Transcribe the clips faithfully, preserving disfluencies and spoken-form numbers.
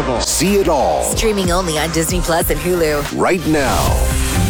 Festival. See it all. Streaming only on Disney Plus and Hulu. Right now.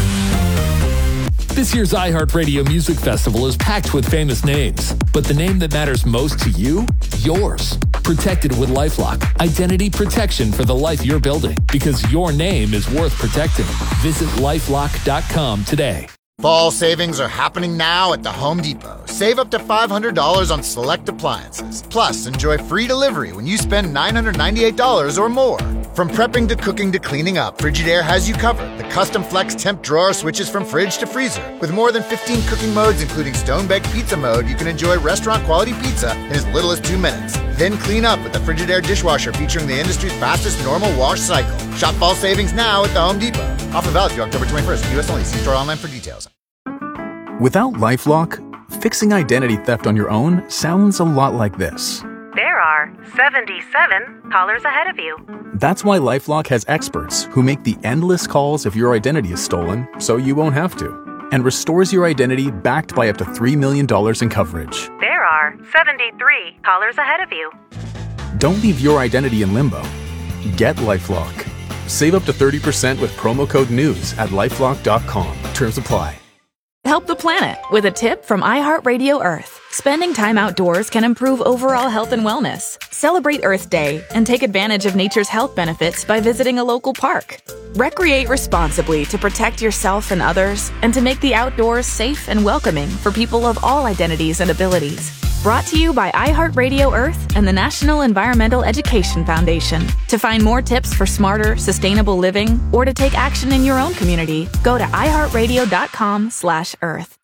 This year's iHeartRadio Music Festival is packed with famous names, but the name that matters most to you? Yours. Protected with LifeLock. Identity protection for the life you're building, because your name is worth protecting. Visit lifelock dot com today. Fall savings are happening now at the Home Depot. Save up to five hundred dollars on select appliances. Plus, enjoy free delivery when you spend nine hundred ninety-eight dollars or more. From prepping to cooking to cleaning up, Frigidaire has you covered. The custom flex temp drawer switches from fridge to freezer. With more than fifteen cooking modes, including stone-baked pizza mode, you can enjoy restaurant-quality pizza in as little as two minutes. Then clean up with the Frigidaire dishwasher featuring the industry's fastest normal wash cycle. Shop fall savings now at the Home Depot. Offer valid through October twenty-first. U S only. See store online for details. Without LifeLock, fixing identity theft on your own sounds a lot like this. There are seventy-seven callers ahead of you. That's why LifeLock has experts who make the endless calls if your identity is stolen, so you won't have to, and restores your identity backed by up to three million dollars in coverage. There are seventy-three callers ahead of you. Don't leave your identity in limbo. Get LifeLock. Save up to thirty percent with promo code NEWS at lifelock dot com. Terms apply. Help the planet with a tip from iHeartRadio Earth. Spending time outdoors can improve overall health and wellness. Celebrate Earth Day and take advantage of nature's health benefits by visiting a local park. Recreate responsibly to protect yourself and others, and to make the outdoors safe and welcoming for people of all identities and abilities. Brought to you by iHeartRadio Earth and the National Environmental Education Foundation. To find more tips for smarter, sustainable living, or to take action in your own community, go to iHeartRadio.com slash Earth.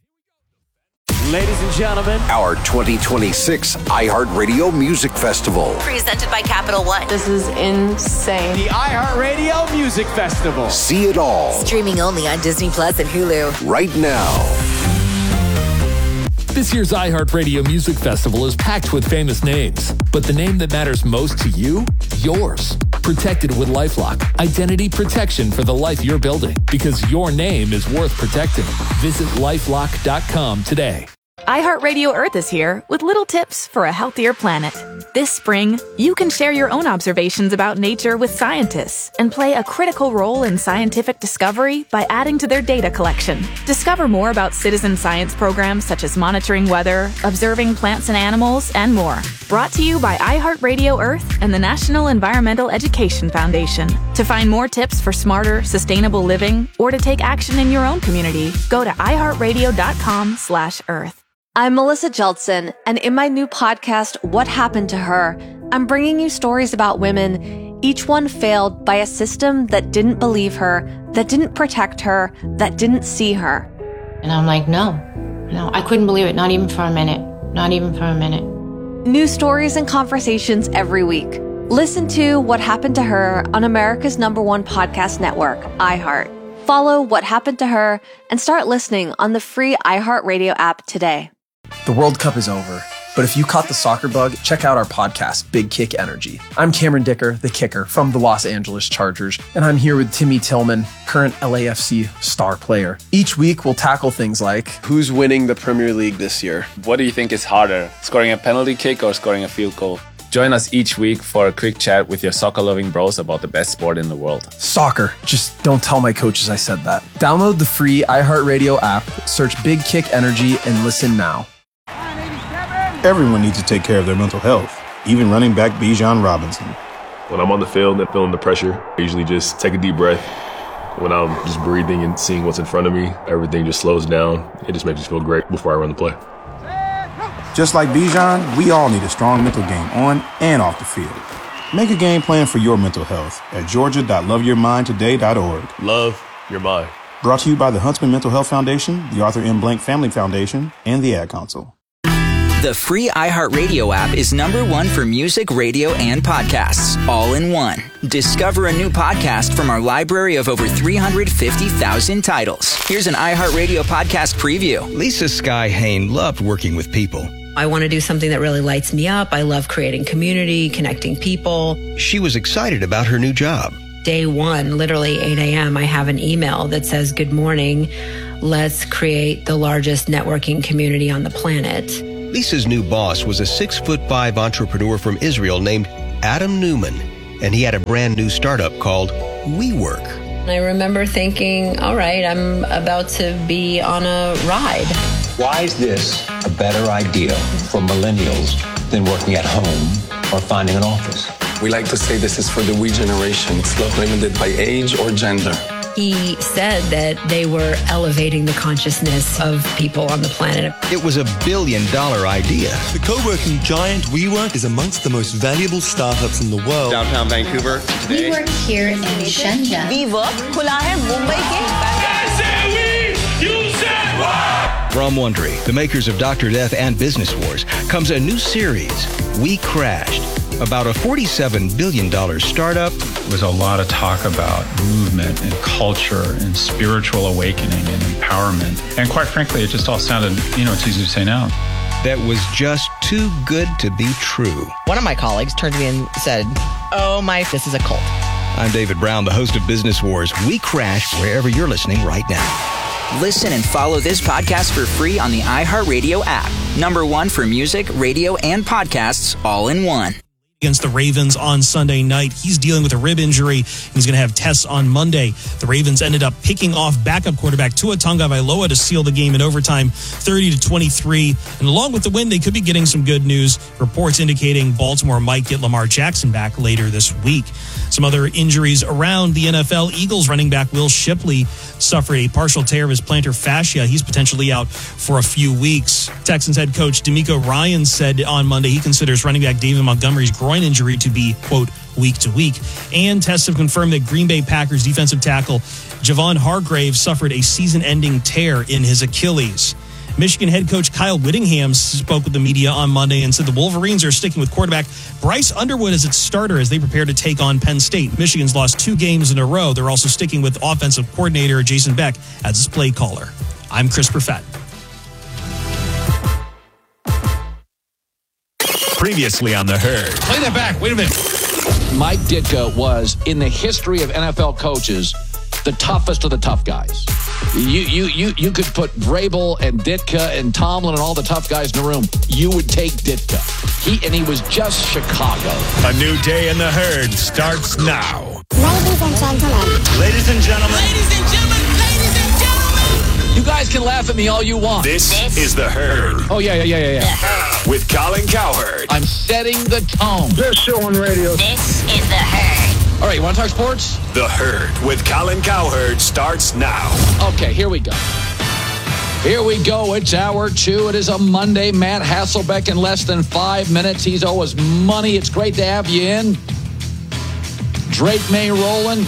Ladies and gentlemen, our twenty twenty-six iHeartRadio Music Festival. Presented by Capital One. This is insane. The iHeartRadio Music Festival. See it all. Streaming only on Disney Plus and Hulu. Right now. This year's iHeartRadio Music Festival is packed with famous names, but the name that matters most to you? Yours. Protected with LifeLock. Identity protection for the life you're building, because your name is worth protecting. Visit lifelock dot com today. iHeartRadio Earth is here with little tips for a healthier planet. This spring, you can share your own observations about nature with scientists and play a critical role in scientific discovery by adding to their data collection. Discover more about citizen science programs such as monitoring weather, observing plants and animals, and more. Brought to you by iHeartRadio Earth and the National Environmental Education Foundation. To find more tips for smarter, sustainable living, or to take action in your own community, go to iHeartRadio.com slash Earth. I'm Melissa Jeltsin, and in my new podcast, What Happened to Her, I'm bringing you stories about women, each one failed by a system that didn't believe her, that didn't protect her, that didn't see her. And I'm like, no, no, I couldn't believe it. Not even for a minute. Not even for a minute. New stories and conversations every week. Listen to What Happened to Her on America's number one podcast network, iHeart. Follow What Happened to Her and start listening on the free iHeartRadio app today. The World Cup is over, but if you caught the soccer bug, check out our podcast, Big Kick Energy. I'm Cameron Dicker, the kicker from the Los Angeles Chargers, and I'm here with Timmy Tillman, current L A F C star player. Each week, we'll tackle things like, who's winning the Premier League this year? What do you think is harder, scoring a penalty kick or scoring a field goal? Join us each week for a quick chat with your soccer-loving bros about the best sport in the world. Soccer. Just don't tell my coaches I said that. Download the free iHeartRadio app, search Big Kick Energy, and listen now. Everyone needs to take care of their mental health, even running back Bijan Robinson. When I'm on the field and feeling the pressure, I usually just take a deep breath. When I'm just breathing and seeing what's in front of me, everything just slows down. It just makes me feel great before I run the play. Just like Bijan, we all need a strong mental game on and off the field. Make a game plan for your mental health at georgia dot love your mind today dot org. Love your mind. Brought to you by the Huntsman Mental Health Foundation, the Arthur M. Blank Family Foundation, and the Ad Council. The free iHeartRadio app is number one for music, radio, and podcasts, all in one. Discover a new podcast from our library of over three hundred fifty thousand titles. Here's an iHeartRadio podcast preview. Lisa Sky Hain loved working with people. I want to do something that really lights me up. I love creating community, connecting people. She was excited about her new job. Day one, literally eight a.m., I have an email that says, good morning. Let's create the largest networking community on the planet. Lisa's new boss was a six foot five entrepreneur from Israel named Adam Newman. and he had a brand new startup called WeWork. I remember thinking, all right, I'm about to be on a ride. Why is this a better idea for millennials than working at home or finding an office? We like to say this is for the we generation. It's not limited by age or gender. He said that they were elevating the consciousness of people on the planet. It was a billion dollar idea. The co-working giant WeWork is amongst the most valuable startups in the world. Downtown Vancouver. We work here in Shenzhen. WeWork खुला है मुंबई के From Wondery, the makers of Doctor Death and Business Wars, comes a new series, We Crashed, about a forty-seven billion dollars startup. There was a lot of talk about movement and culture and spiritual awakening and empowerment. And quite frankly, it just all sounded, you know, it's easy to say now. That was just too good to be true. One of my colleagues turned to me and said, oh my, this is a cult. I'm David Brown, the host of Business Wars. We Crash wherever you're listening right now. Listen and follow this podcast for free on the iHeartRadio app. Number one for music, radio, and podcasts all in one. Against the Ravens on Sunday night. He's dealing with a rib injury. He's going to have tests on Monday. The Ravens ended up picking off backup quarterback Tua Tagovailoa to seal the game in overtime, thirty to twenty-three. And along with the win, they could be getting some good news. Reports indicating Baltimore might get Lamar Jackson back later this week. Some other injuries around the N F L. Eagles running back Will Shipley suffered a partial tear of his plantar fascia. He's potentially out for a few weeks. Texans head coach DeMeco Ryans said on Monday he considers running back David Montgomery's groin injury to be, quote, week to week. And tests have confirmed that Green Bay Packers defensive tackle Javon Hargrave suffered a season-ending tear in his Achilles. Michigan head coach Kyle Whittingham spoke with the media on Monday and said the Wolverines are sticking with quarterback Bryce Underwood as its starter as they prepare to take on Penn State. Michigan's lost two games in a row. They're also sticking with offensive coordinator Jason Beck as his play caller. I'm Chris Perfett. Previously on The Herd. Play that back. Wait a minute. Mike Ditka was, in the history of N F L coaches, the toughest of the tough guys. You you you you could put Vrabel and Ditka and Tomlin and all the tough guys in the room. You would take Ditka. He and he was just Chicago. A new day in The Herd starts now. Ladies and gentlemen. Ladies and gentlemen. Ladies and gentlemen. Ladies and gentlemen. You guys can laugh at me all you want. This, this is The Herd. Oh yeah yeah yeah yeah yeah. With Colin Cowherd. I'm setting the tone. Best show on radio. This is The Herd. All right, you want to talk sports? The Herd with Colin Cowherd starts now. Okay, here we go. Here we go. It's hour two. It is a Monday. Matt Hasselbeck in less than five minutes. He's always money. It's great to have you in. Drake May rolling.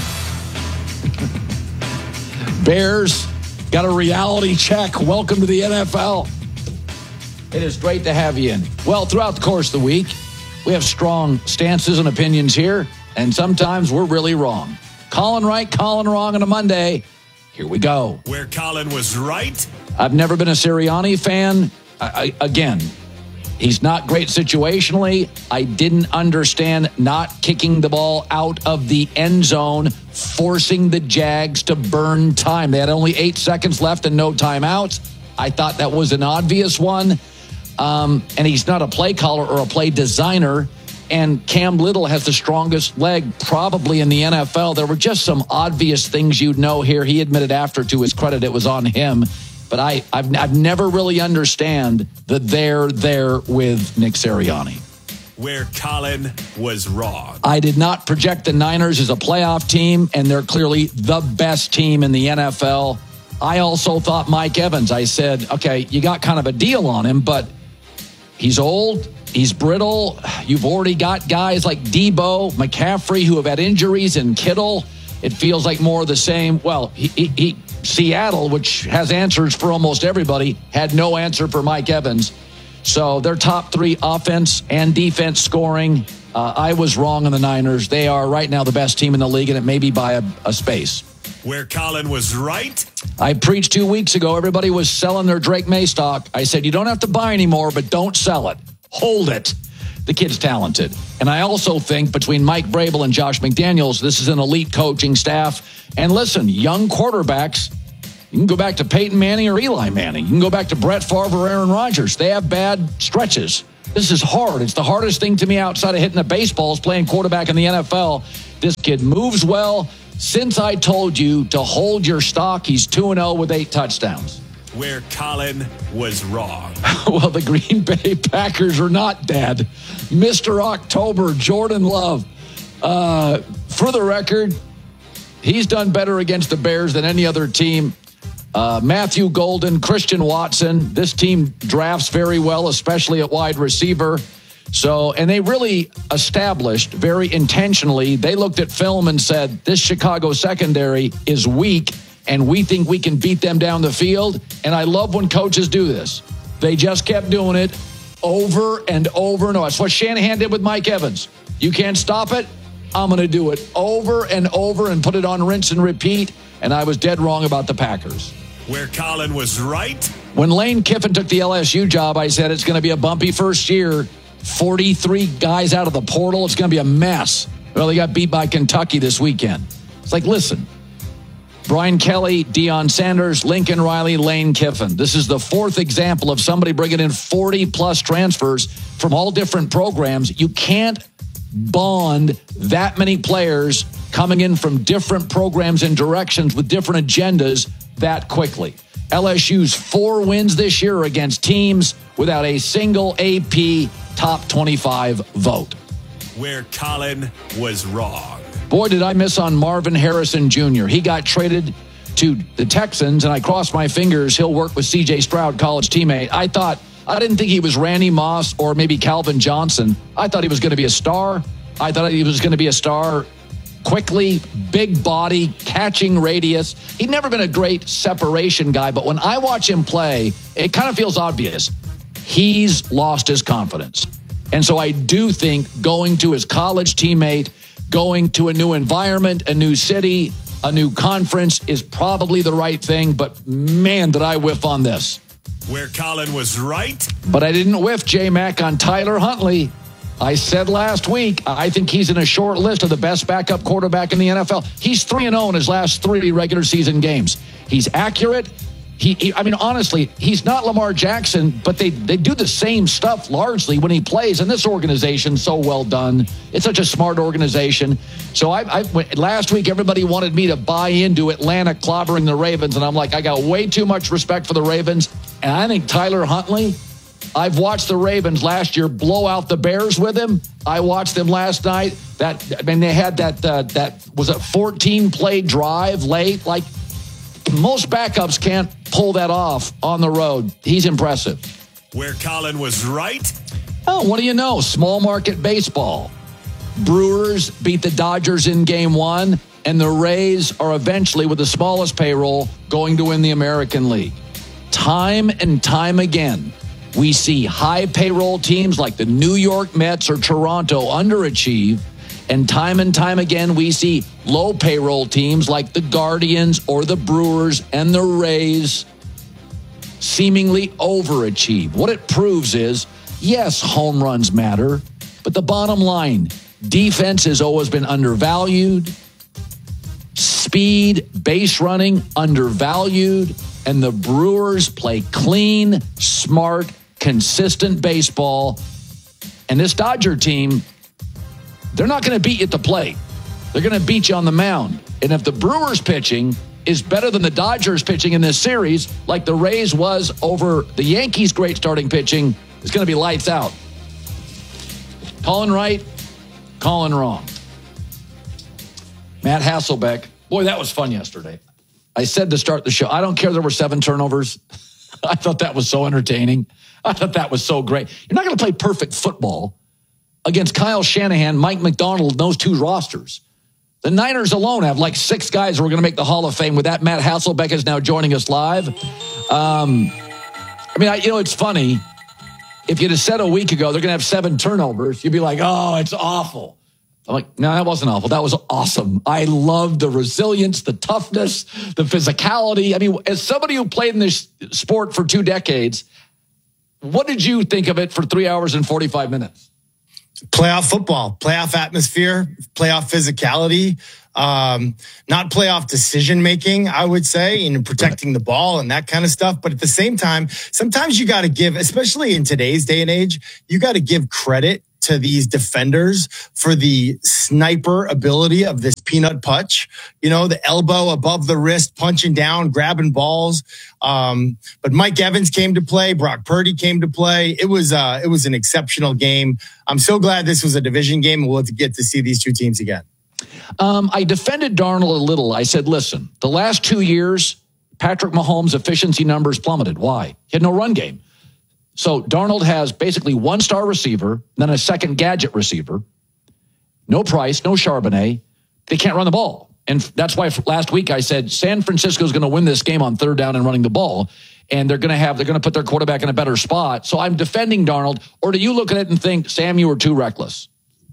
Bears got a reality check. Welcome to the N F L. It is great to have you in. Well, throughout the course of the week, we have strong stances and opinions here. And sometimes we're really wrong. Colin right, Colin wrong on a Monday. Here we go. Where Colin was right. I've never been a Sirianni fan. I, I, again, he's not great situationally. I didn't understand not kicking the ball out of the end zone, forcing the Jags to burn time. They had only eight seconds left and no timeouts. I thought that was an obvious one. Um, and he's not a play caller or a play designer. And Cam Little has the strongest leg probably in the N F L. There were just some obvious things you'd know here. He admitted after, to his credit, it was on him. But I, I've, I've never really understand the there there with Nick Sirianni. Where Colin was wrong. I did not project the Niners as a playoff team, and they're clearly the best team in the N F L. I also thought Mike Evans. I said, okay, you got kind of a deal on him, but he's old. He's brittle. You've already got guys like Debo, McCaffrey, who have had injuries, and Kittle. It feels like more of the same. Well, he, he, he, Seattle, which has answers for almost everybody, had no answer for Mike Evans. So their top three offense and defense scoring. Uh, I was wrong on the Niners. They are right now the best team in the league, and it may be by a, a space. Where Colin was right. I preached two weeks ago. Everybody was selling their Drake May stock. I said, you don't have to buy anymore, but don't sell it. Hold it. The kid's talented. And I also think between Mike Vrabel and Josh McDaniels, this is an elite coaching staff. And listen, young quarterbacks, you can go back to Peyton Manning or Eli Manning. You can go back to Brett Favre or Aaron Rodgers. They have bad stretches. This is hard. It's the hardest thing to me outside of hitting a baseball is playing quarterback in the N F L. This kid moves well. Since I told you to hold your stock, he's two and oh with eight touchdowns. Where Colin was wrong. Well, the Green Bay Packers are not dead. Mister October, Jordan Love. Uh, for the record, he's done better against the Bears than any other team. Uh, Matthew Golden, Christian Watson. This team drafts very well, especially at wide receiver. So, and they really established very intentionally, they looked at film and said, this Chicago secondary is weak, and we think we can beat them down the field. And I love when coaches do this. They just kept doing it over and over and over. That's what Shanahan did with Mike Evans. You can't stop it. I'm going to do it over and over and put it on rinse and repeat. And I was dead wrong about the Packers. Where Colin was right. When Lane Kiffin took the L S U job, I said it's going to be a bumpy first year. forty-three guys out of the portal. It's going to be a mess. Well, they got beat by Kentucky this weekend. It's like, listen, Brian Kelly, Deion Sanders, Lincoln Riley, Lane Kiffin. This is the fourth example of somebody bringing in forty-plus transfers from all different programs. You can't bond that many players coming in from different programs and directions with different agendas that quickly. L S U's four wins this year against teams without a single A P top twenty-five vote. Where Colin was wrong. Boy, did I miss on Marvin Harrison Junior He got traded to the Texans, and I crossed my fingers he'll work with C J Stroud, college teammate. I thought, I didn't think he was Randy Moss or maybe Calvin Johnson. I thought he was going to be a star. I thought he was going to be a star quickly, big body, catching radius. He'd never been a great separation guy, but when I watch him play, it kind of feels obvious. He's lost his confidence. And so I do think going to his college teammate, going to a new environment, a new city, a new conference is probably the right thing. But man, did I whiff on this. Where Colin was right. But I didn't whiff, J-Mac, on Tyler Huntley. I said last week, I think he's in a short list of the best backup quarterback in the N F L. He's three and oh in his last three regular season games. He's accurate. He, he, I mean, honestly, he's not Lamar Jackson, but they, they do the same stuff largely when he plays. And this organization's so well done. It's such a smart organization. So I, I last week, everybody wanted me to buy into Atlanta clobbering the Ravens. And I'm like, I got way too much respect for the Ravens. And I think Tyler Huntley, I've watched the Ravens last year blow out the Bears with him. I watched them last night. That I mean, they had that, uh, that was a fourteen-play drive late. Like, most backups can't pull that off on the road. He's impressive. Where Colin was right. Oh, what do you know? Small market baseball. Brewers beat the Dodgers in game one, and the Rays are eventually, with the smallest payroll, going to win the American League. Time and time again, we see high payroll teams like the New York Mets or Toronto underachieve. And time and time again, we see low payroll teams like the Guardians or the Brewers and the Rays seemingly overachieve. What it proves is, yes, home runs matter, but the bottom line, defense has always been undervalued. Speed, base running, undervalued. And the Brewers play clean, smart, consistent baseball. And this Dodger team, they're not going to beat you at the plate. They're going to beat you on the mound. And if the Brewers pitching is better than the Dodgers pitching in this series, like the Rays was over the Yankees' great starting pitching, it's going to be lights out. Calling right, calling wrong. Matt Hasselbeck. Boy, that was fun yesterday. I said to start the show, I don't care there were seven turnovers. I thought that was so entertaining. I thought that was so great. You're not going to play perfect football against Kyle Shanahan, Mike McDonald, and those two rosters. The Niners alone have like six guys who are going to make the Hall of Fame. With that, Matt Hasselbeck is now joining us live. Um, I mean, I, you know, it's funny. If you'd have said a week ago they're going to have seven turnovers, you'd be like, oh, it's awful. I'm like, no, that wasn't awful. That was awesome. I loved the resilience, the toughness, the physicality. I mean, as somebody who played in this sport for two decades, what did you think of it for three hours and forty-five minutes? Playoff football, playoff atmosphere, playoff physicality, um, not playoff decision making, I would say, and protecting the ball and that kind of stuff. But at the same time, sometimes you got to give, especially in today's day and age, you got to give credit to these defenders for the sniper ability of this peanut punch, you know, the elbow above the wrist, punching down, grabbing balls. Um, but Mike Evans came to play. Brock Purdy came to play. It was, uh, it was an exceptional game. I'm so glad this was a division game and we'll get to see these two teams again. Um, I defended Darnold a little. I said, listen, the last two years, Patrick Mahomes' efficiency numbers plummeted. Why? He had no run game. So Darnold has basically one star receiver, then a second gadget receiver. No Price, no Charbonnet. They can't run the ball. And that's why last week I said San Francisco is going to win this game on third down and running the ball. And they're going to have, they're going to put their quarterback in a better spot. So I'm defending Darnold. Or do you look at it and think, Sam, you were too reckless?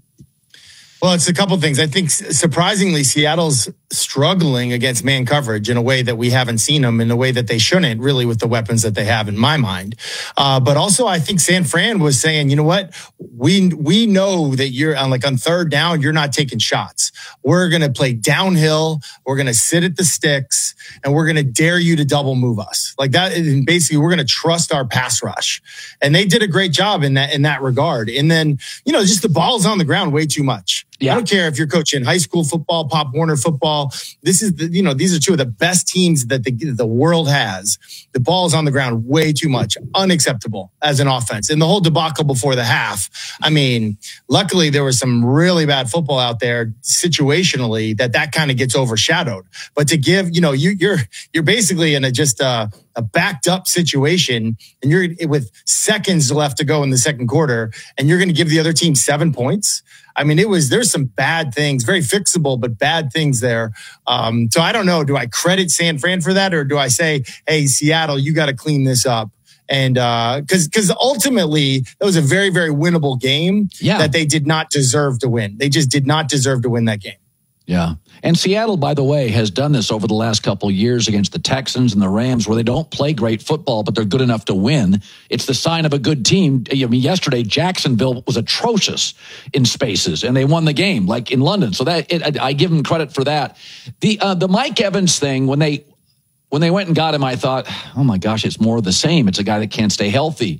Well, it's a couple things. I think surprisingly, Seattle's struggling against man coverage in a way that we haven't seen them, in a way that they shouldn't, really, with the weapons that they have, in my mind. Uh, but also, I think San Fran was saying, you know what? We we know that you're on, like, on third down, you're not taking shots. We're going to play downhill. We're going to sit at the sticks, and we're going to dare you to double move us. Like that. And basically, we're going to trust our pass rush. And they did a great job in that in that regard. And then, you know, just the ball's on the ground way too much. Yeah. I don't care if you're coaching high school football, Pop Warner football. This is the, you know, these are two of the best teams that the, the world has. The ball is on the ground way too much. Unacceptable as an offense. And the whole debacle before the half. I mean, luckily there was some really bad football out there situationally that that kind of gets overshadowed. But to give, you know, you, you're, you're basically in a just a, a backed up situation and you're with seconds left to go in the second quarter and you're going to give the other team seven points. I mean, it was, there's some bad things, very fixable, but bad things there. Um, so I don't know. Do I credit San Fran for that? Or do I say, hey, Seattle, you got to clean this up? And, uh, cause, cause ultimately that was a very, very winnable game yeah. that they did not deserve to win. They just did not deserve to win that game. Yeah. And Seattle, by the way, has done this over the last couple of years against the Texans and the Rams, where they don't play great football, but they're good enough to win. It's the sign of a good team. I mean, yesterday, Jacksonville was atrocious in spaces, and they won the game, like in London. So that it, I, I give them credit for that. The uh, the Mike Evans thing, when they when they went and got him, I thought, oh my gosh, it's more of the same. It's a guy that can't stay healthy.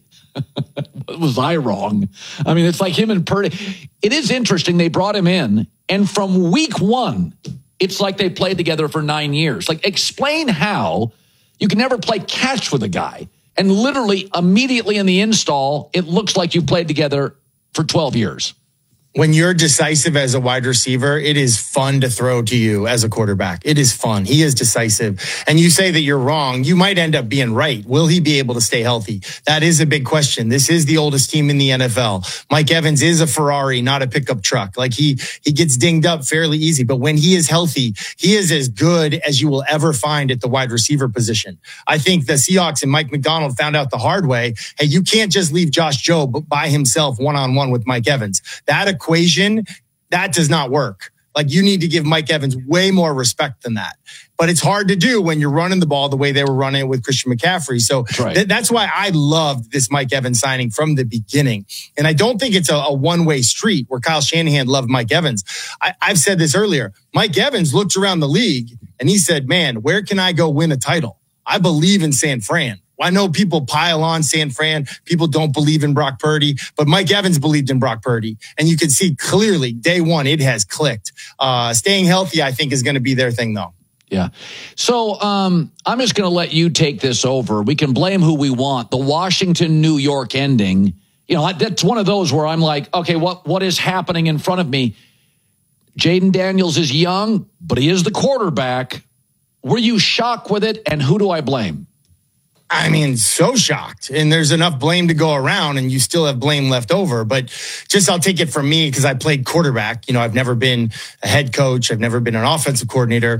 Was I wrong? I mean, it's like him and Purdy. It is interesting. They brought him in, and from week one, it's like they played together for nine years. Like, explain how you can never play catch with a guy, and literally immediately in the install, it looks like you played together for twelve years. When you're decisive as a wide receiver, it is fun to throw to you as a quarterback. It is fun. He is decisive. And you say that you're wrong. You might end up being right. Will he be able to stay healthy? That is a big question. This is the oldest team in the N F L. Mike Evans is a Ferrari, not a pickup truck. Like he, he gets dinged up fairly easy. But when he is healthy, he is as good as you will ever find at the wide receiver position. I think the Seahawks and Mike McDonald found out the hard way. Hey, you can't just leave Josh Jobe by himself one-on-one with Mike Evans. That equation, that does not work. Like, you need to give Mike Evans way more respect than that. But it's hard to do when you're running the ball the way they were running it with Christian McCaffrey. So right. th- that's why I loved this Mike Evans signing from the beginning. And I don't think it's a, a one-way street where Kyle Shanahan loved Mike Evans. I, I've said this earlier. Mike Evans looked around the league and he said, man, where can I go win a title? I believe in San Fran. I know people pile on San Fran. People don't believe in Brock Purdy, but Mike Evans believed in Brock Purdy. And you can see clearly day one, it has clicked. Uh, staying healthy, I think, is going to be their thing, though. Yeah. So um, I'm just going to let you take this over. We can blame who we want. The Washington, New York ending, you know, that's one of those where I'm like, okay, what what is happening in front of me? Jaden Daniels is young, but he is the quarterback. Were you shocked with it? And who do I blame? I mean, so shocked. And there's enough blame to go around and you still have blame left over. But just, I'll take it from me because I played quarterback. You know, I've never been a head coach. I've never been an offensive coordinator.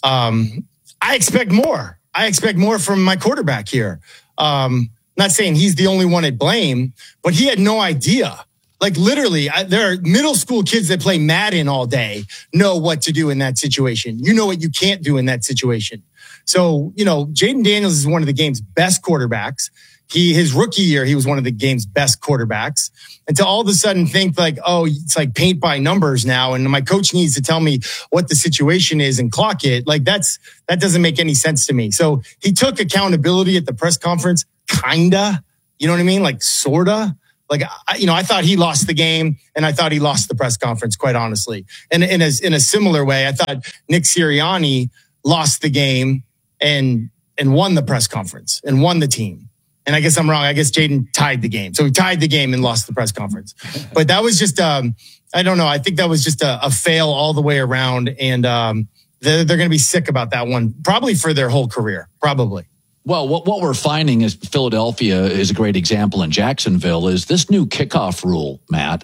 Um, I expect more. I expect more from my quarterback here. Um, not saying he's the only one at blame, but he had no idea. Like, literally, I, there are middle school kids that play Madden all day know what to do in that situation. You know what you can't do in that situation. So, you know, Jaden Daniels is one of the game's best quarterbacks. he, his rookie year, he was one of the game's best quarterbacks. And to all of a sudden think like, oh, it's like paint by numbers now. And my coach needs to tell me what the situation is and clock it. Like that's, that doesn't make any sense to me. So he took accountability at the press conference, kinda, you know what I mean? Like sorta. Like, I, you know, I thought he lost the game and I thought he lost the press conference, quite honestly. And in a, in a similar way, I thought Nick Sirianni lost the game and, and won the press conference and won the team. And I guess I'm wrong. I guess Jaden tied the game. So he tied the game and lost the press conference. But that was just, um, I don't know. I think that was just a, a fail all the way around. And um, they're, they're going to be sick about that one, probably for their whole career, probably. Well, what, what we're finding is Philadelphia is a great example in Jacksonville is this new kickoff rule, Matt.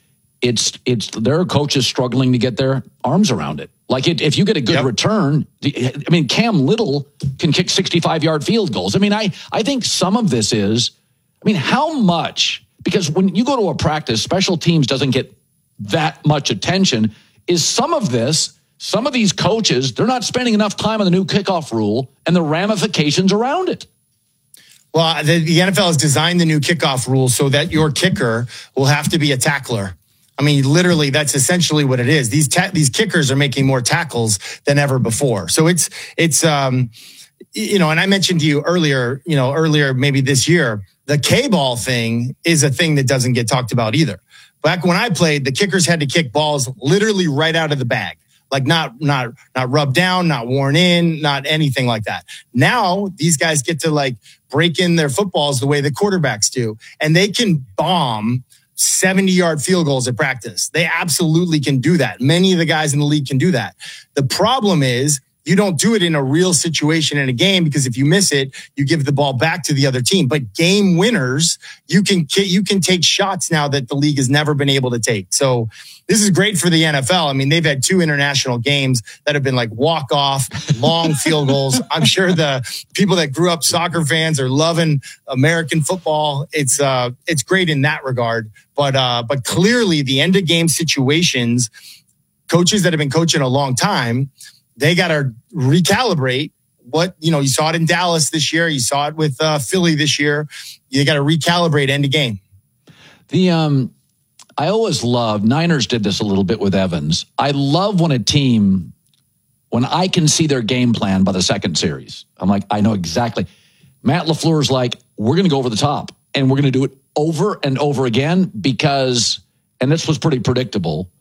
It's, it's, there are coaches struggling to get their arms around it. Like it, if you get a good yep. return, I mean, Cam Little can kick sixty-five yard field goals. I mean, I, I think some of this is, I mean, how much, because when you go to a practice, special teams doesn't get that much attention. Is some of this, some of these coaches, they're not spending enough time on the new kickoff rule and the ramifications around it. Well, the, the N F L has designed the new kickoff rule so that your kicker will have to be a tackler. I mean, literally, that's essentially what it is. These ta- these kickers are making more tackles than ever before. So it's it's um, you know, and I mentioned to you earlier, you know, earlier maybe this year, the K-ball thing is a thing that doesn't get talked about either. Back when I played, the kickers had to kick balls literally right out of the bag, like not not not rubbed down, not worn in, not anything like that. Now these guys get to like break in their footballs the way the quarterbacks do, and they can bomb seventy yard field goals at practice. They absolutely can do that. Many of the guys in the league can do that. The problem is you don't do it in a real situation in a game, because if you miss it, you give the ball back to the other team. But game winners, you can, you can take shots now that the league has never been able to take. So this is great for the N F L. I mean, they've had two international games that have been like walk off, long field goals. I'm sure the people that grew up soccer fans are loving American football. It's, uh, it's great in that regard. But, uh, but clearly the end of game situations, coaches that have been coaching a long time, they got to recalibrate what, you know, you saw it in Dallas this year. You saw it with uh, Philly this year. You got to recalibrate end of game. The, um, I always love, Niners did this a little bit with Evans. I love when a team, when I can see their game plan by the second series. I'm like, I know exactly. Matt LaFleur's like, we're going to go over the top and we're going to do it over and over again because, and this was pretty predictable,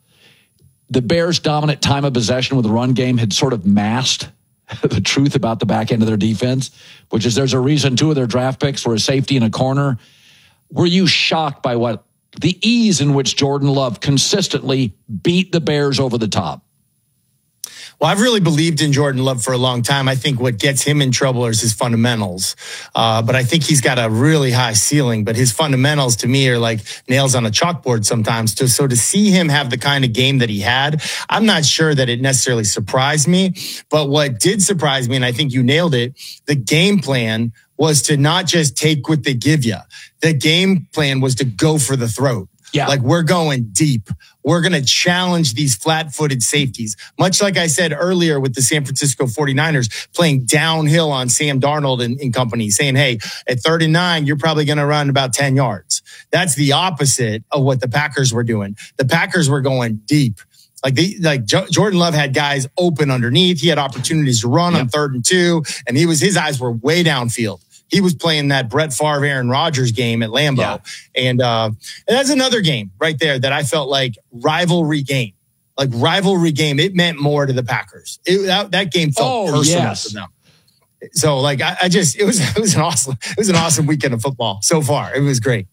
the Bears' dominant time of possession with the run game had sort of masked the truth about the back end of their defense, which is there's a reason two of their draft picks were a safety and a corner. Were you shocked by what the ease in which Jordan Love consistently beat the Bears over the top? Well, I've really believed in Jordan Love for a long time. I think what gets him in trouble is his fundamentals. Uh, but I think he's got a really high ceiling. But his fundamentals to me are like nails on a chalkboard sometimes. So, so to see him have the kind of game that he had, I'm not sure that it necessarily surprised me. But what did surprise me, and I think you nailed it, the game plan was to not just take what they give you. The game plan was to go for the throat. Yeah. Like we're going deep. We're going to challenge these flat-footed safeties. Much like I said earlier with the San Francisco forty-niners playing downhill on Sam Darnold and, and company, saying, hey, at third and nine, you're probably going to run about ten yards. That's the opposite of what the Packers were doing. The Packers were going deep. Like they, like J- Jordan Love had guys open underneath. He had opportunities to run yep. on third and two, and he was his eyes were way downfield. He was playing that Brett Favre, Aaron Rodgers game at Lambeau. Yeah. And, uh, and that's another game right there that I felt like rivalry game, like rivalry game. It meant more to the Packers. It, that, that game felt oh, personal yes. to them. So like, I, I just, it was, it was an awesome, it was an awesome weekend of football so far. It was great.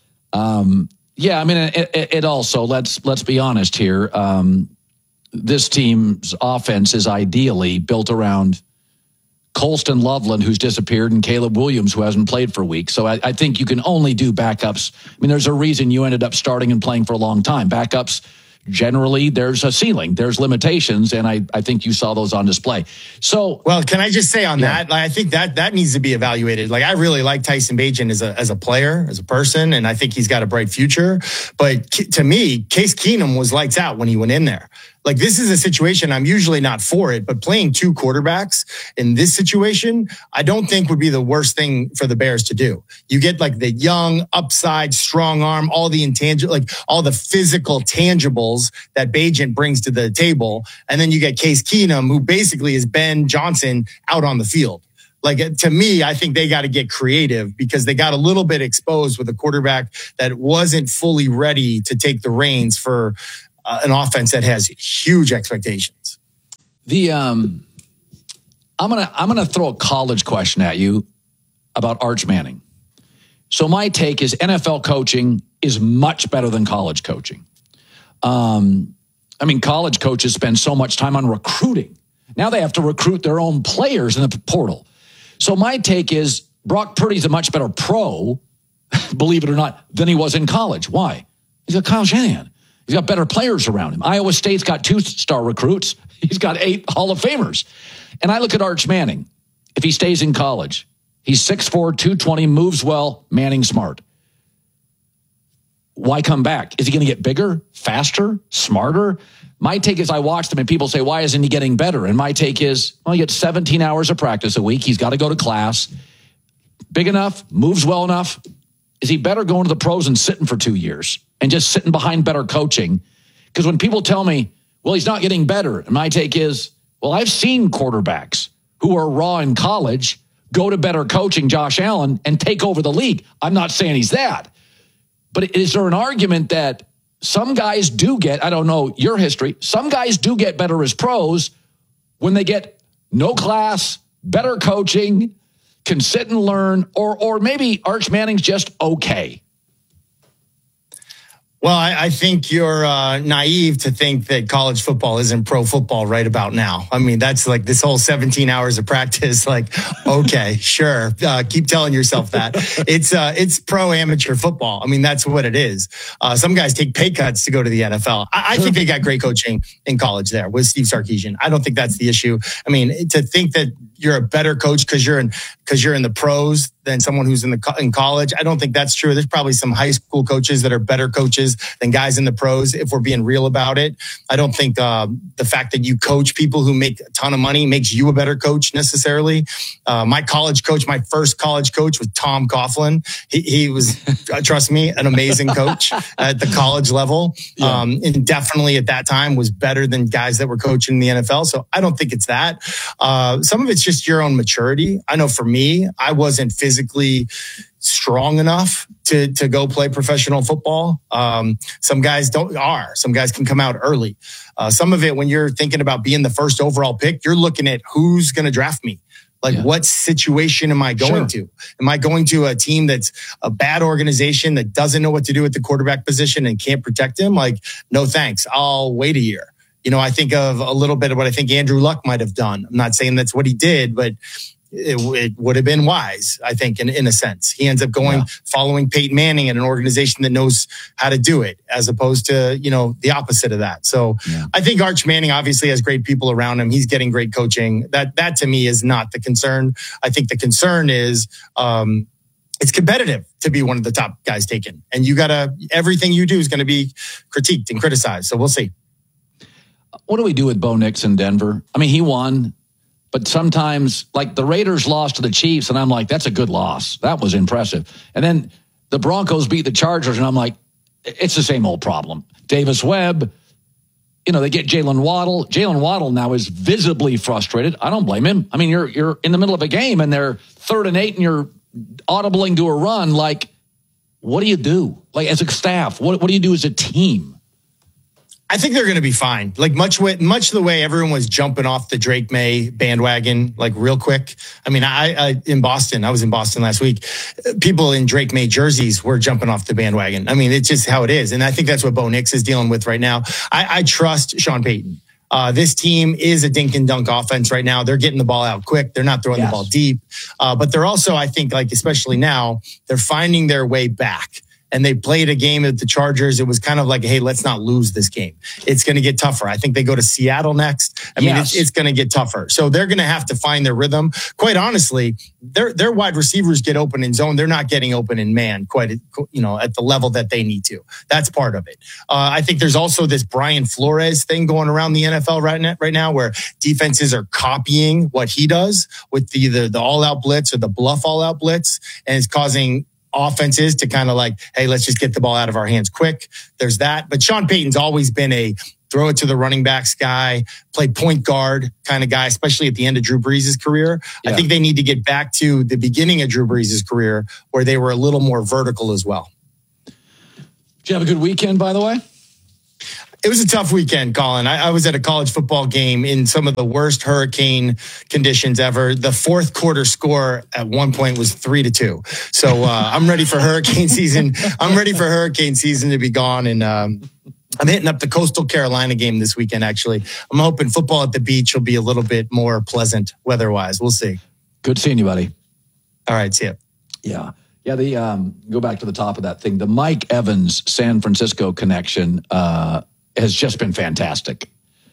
Um, yeah, I mean, it, it, it also, let's, let's be honest here. Um, this team's offense is ideally built around Colston Loveland, who's disappeared, and Caleb Williams, who hasn't played for weeks. So I, I think you can only do backups. I mean, there's a reason you ended up starting and playing for a long time. Backups, generally, there's a ceiling. There's limitations, and I, I think you saw those on display. So, well, can I just say on yeah. that, like, I think that that needs to be evaluated. Like, I really like Tyson Bagent as a as a player, as a person, and I think he's got a bright future. But to me, Case Keenum was lights out when he went in there. Like, this is a situation I'm usually not for it, but playing two quarterbacks in this situation, I don't think would be the worst thing for the Bears to do. You get like the young, upside, strong arm, all the intangible, like all the physical tangibles that Bagent brings to the table. And then you get Case Keenum, who basically is Ben Johnson out on the field. Like, to me, I think they got to get creative because they got a little bit exposed with a quarterback that wasn't fully ready to take the reins for Uh, an offense that has huge expectations. The um, I'm gonna I'm gonna throw a college question at you about Arch Manning. So my take is N F L coaching is much better than college coaching. Um, I mean, college coaches spend so much time on recruiting. Now they have to recruit their own players in the portal. So my take is Brock Purdy's a much better pro, believe it or not, than he was in college. Why? He's a Kyle Shanahan. He's got better players around him. Iowa State's got two-star recruits. He's got eight Hall of Famers. And I look at Arch Manning. If he stays in college, he's six four, two twenty, moves well, Manning smart. Why come back? Is he going to get bigger, faster, smarter? My take is I watched him and people say, why isn't he getting better? And my take is, well, he gets seventeen hours of practice a week. He's got to go to class. Big enough, moves well enough. Is he better going to the pros and sitting for two years and just sitting behind better coaching? Because when people tell me, well, he's not getting better, and my take is, well, I've seen quarterbacks who are raw in college go to better coaching, Josh Allen, and take over the league. I'm not saying he's that. But is there an argument that some guys do get, I don't know your history, some guys do get better as pros when they get no class, better coaching, can sit and learn, or or maybe Arch Manning's just okay? Well, I, I think you're uh, naive to think that college football isn't pro football right about now. I mean, that's like this whole seventeen hours of practice. Like, okay, sure. Uh, keep telling yourself that. It's uh, it's pro amateur football. I mean, that's what it is. Uh, some guys take pay cuts to go to the N F L. I, I think they got great coaching in college there with Steve Sarkisian. I don't think that's the issue. I mean, to think that you're a better coach because you're in because you're in the pros than someone who's in the in college, I don't think that's true. There's probably some high school coaches that are better coaches than guys in the pros, if we're being real about it. I don't think uh, the fact that you coach people who make a ton of money makes you a better coach necessarily. Uh, my college coach, my first college coach was Tom Coughlin. He, he was, trust me, an amazing coach at the college level. Yeah. Um, and definitely at that time was better than guys that were coaching in the N F L. So I don't think it's that. Uh, some of it's just your own maturity. I know for me, I wasn't physically strong enough to to go play professional football. Um, some guys don't are. Some guys can come out early. Uh, some of it, when you're thinking about being the first overall pick, you're looking at who's going to draft me. Like, yeah. What situation am I going sure. to? Am I going to a team that's a bad organization that doesn't know what to do with the quarterback position and can't protect him? Like, no thanks. I'll wait a year. You know, I think of a little bit of what I think Andrew Luck might have done. I'm not saying that's what he did, but it, it would have been wise, I think, in, in a sense. He ends up going, yeah. following Peyton Manning in an organization that knows how to do it, as opposed to, you know, the opposite of that. So yeah. I think Arch Manning obviously has great people around him. He's getting great coaching. That, that to me is not the concern. I think the concern is, um, it's competitive to be one of the top guys taken. And you gotta, everything you do is going to be critiqued and criticized. So we'll see. What do we do with Bo Nix in Denver? I mean, he won, but sometimes, like, the Raiders lost to the Chiefs, and I'm like, that's a good loss. That was impressive. And then the Broncos beat the Chargers, and I'm like, it's the same old problem. Davis Webb, you know, they get Jalen Waddle. Jalen Waddle now is visibly frustrated. I don't blame him. I mean, you're you're in the middle of a game, and they're third and eight, and you're audibling to a run. Like, what do you do? Like, as a staff, what, what do you do as a team? I think they're going to be fine. Like, much way, much the way everyone was jumping off the Drake May bandwagon, like, real quick. I mean, I, I in Boston, I was in Boston last week. People in Drake May jerseys were jumping off the bandwagon. I mean, it's just how it is. And I think that's what Bo Nix is dealing with right now. I, I trust Sean Payton. Uh, this team is a dink and dunk offense right now. They're getting the ball out quick. They're not throwing yes. the ball deep. Uh, but they're also, I think, like, especially now, they're finding their way back. And they played a game at the Chargers. It was kind of like, hey, let's not lose this game. It's going to get tougher. I think they go to Seattle next, I mean, Yes. it's, it's going to get tougher. So they're going to have to find their rhythm. Quite honestly, their their wide receivers get open in zone. They're not getting open in man quite, you know, at the level that they need to. That's part of it. Uh, I think there's also this Brian Flores thing going around the N F L right now, right now where defenses are copying what he does with the the, the all out blitz or the bluff all out blitz, and it's causing offenses to kind of like, hey, let's just get the ball out of our hands quick. There's that. But Sean Payton's always been a throw it to the running backs guy, play point guard kind of guy, especially at the end of Drew Brees' career. Yeah. I think they need to get back to the beginning of Drew Brees' career where they were a little more vertical as well. Did you have a good weekend, by the way? It was a tough weekend, Colin. I, I was at a college football game in some of the worst hurricane conditions ever. The fourth quarter score at one point was three to two. So uh, I'm ready for hurricane season. I'm ready for hurricane season to be gone. And um, I'm hitting up the Coastal Carolina game this weekend, actually. I'm hoping football at the beach will be a little bit more pleasant weather-wise. We'll see. Good seeing you, buddy. All right, see ya. Yeah. Yeah, the um, go back to the top of that thing. The Mike Evans San Francisco connection uh, has just been fantastic.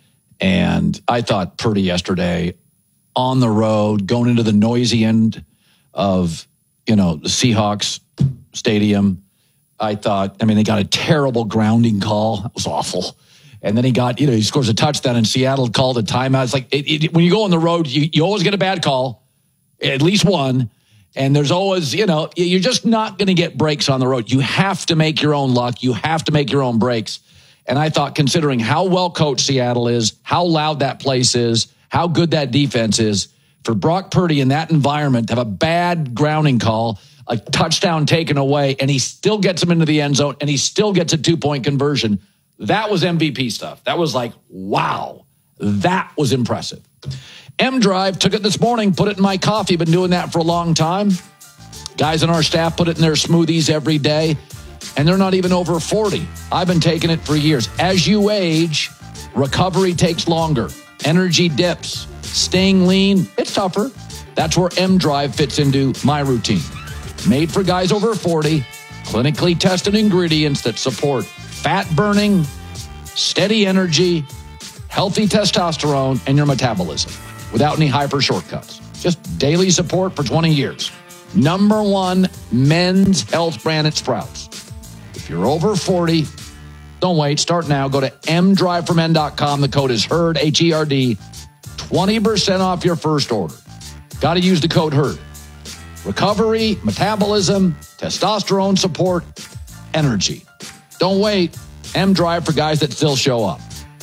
And I thought Purdy yesterday on the road, going into the noisy end of, you know, the Seahawks stadium. I thought, I mean, they got a terrible grounding call. It was awful. And then he got, you know, he scores a touchdown in Seattle, called a timeout. It's like it, it, when you go on the road, you, you always get a bad call, at least one. And there's always, you know, you're just not going to get breaks on the road. You have to make your own luck. You have to make your own breaks. And I thought, considering how well coached Seattle is, how loud that place is, how good that defense is, for Brock Purdy in that environment to have a bad grounding call, a touchdown taken away, and he still gets him into the end zone, and he still gets a two-point conversion, that was M V P stuff. That was like, wow, that was impressive. M-Drive took it this morning, put it in my coffee. Been doing that for a long time. Guys on our staff put it in their smoothies every day, and they're not even over forty. I've been taking it for years. As you age, recovery takes longer. Energy dips. Staying lean, it's tougher. That's where M-Drive fits into my routine. Made for guys over forty, clinically tested ingredients that support fat burning, steady energy, healthy testosterone, and your metabolism without any hyper shortcuts. Just daily support for twenty years. Number one men's health brand at Sprouts. If you're over forty, don't wait. Start now. Go to m drive for men dot com. The code is HERD, H E R D. twenty percent off your first order. Got to use the code HERD. Recovery, metabolism, testosterone support, energy. Don't wait. M-Drive for guys that still show up.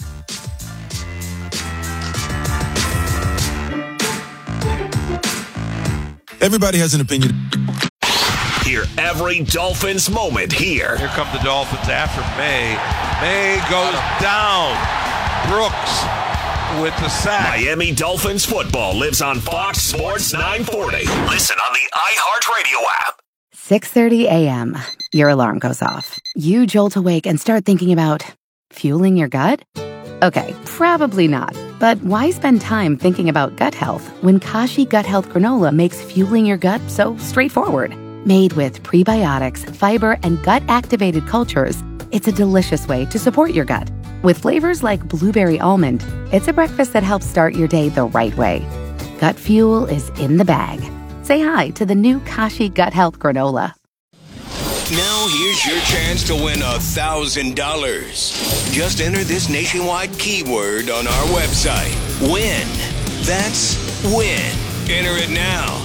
Everybody has an opinion. Hear every Dolphins moment here. Here come the Dolphins after May. May goes down. Brooks with the sack. Miami Dolphins football lives on Fox Sports nine forty. Listen on the iHeartRadio app. six thirty a.m. Your alarm goes off. You jolt awake and start thinking about fueling your gut? Okay, probably not. But why spend time thinking about gut health when Kashi Gut Health Granola makes fueling your gut so straightforward? Made with prebiotics, fiber, and gut-activated cultures, it's a delicious way to support your gut. With flavors like blueberry almond, it's a breakfast that helps start your day the right way. Gut fuel is in the bag. Say hi to the new Kashi Gut Health Granola. Now here's your chance to win one thousand dollars. Just enter this nationwide keyword on our website. Win. That's win. Enter it now.